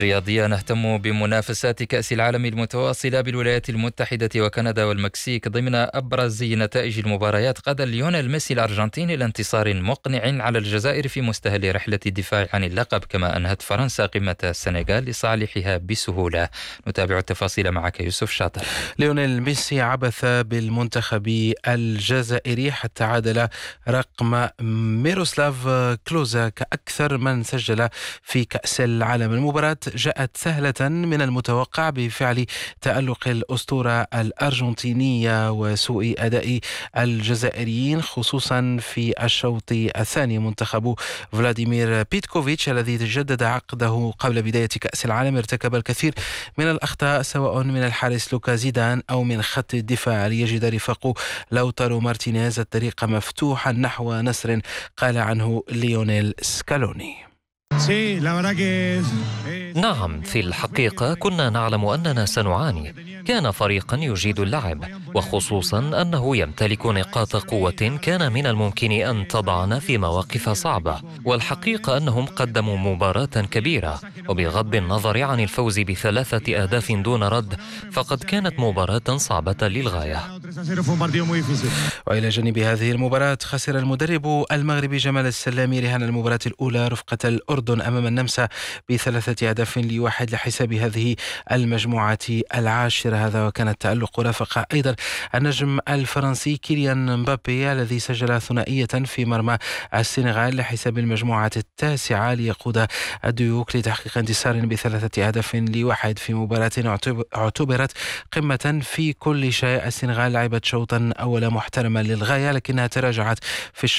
رياضية نهتم بمنافسات كأس العالم المتواصلة بالولايات المتحدة وكندا والمكسيك. ضمن أبرز نتائج المباريات، قاد ليونيل ميسي الأرجنتيني إلى انتصار مقنع على الجزائر في مستهل رحلة الدفاع عن اللقب، كما أنهت فرنسا قمة السنغال لصالحها بسهولة. نتابع التفاصيل معك يوسف شاطر. ليونيل ميسي عبث بالمنتخب الجزائري حتى عادل رقم ميروسلاف كلوزا كأكثر من سجل في كأس العالم. المباراة جاءت سهلة من المتوقع بفعل تألق الأسطورة الأرجنتينية وسوء أداء الجزائريين، خصوصا في الشوط الثاني. منتخب فلاديمير بيتكوفيتش الذي جدد عقده قبل بداية كأس العالم ارتكب الكثير من الأخطاء، سواء من الحارس لوكا زيدان أو من خط الدفاع، ليجد رفاق لوتارو مارتينيز الطريق مفتوحا نحو نصر قال عنه ليونيل سكالوني. نعم، في الحقيقة كنا نعلم أننا سنعاني. كان فريقا يجيد اللعب، وخصوصا أنه يمتلك نقاط قوة كان من الممكن أن تضعنا في مواقف صعبة. والحقيقة أنهم قدموا مباراة كبيرة، وبغض النظر عن الفوز ب3 أهداف دون رد فقد كانت مباراة صعبة للغاية. وإلى جانب هذه المباراة، خسر المدرب المغربي جمال السلامي رهان المباراة الأولى رفقة الأردن أمام النمسا ب3-1 لحساب هذه المجموعة العاشرة. هذا وكان التألق رافق أيضا النجم الفرنسي كيليان مبابي الذي سجل ثنائية في مرمى السنغال لحساب المجموعة التاسعة، ليقود الديوك لتحقيق انتصار ب3-1 في مباراة اعتبرت قمة في كل شيء. السنغال لعبت شوطا أول محترما للغاية، لكنها تراجعت في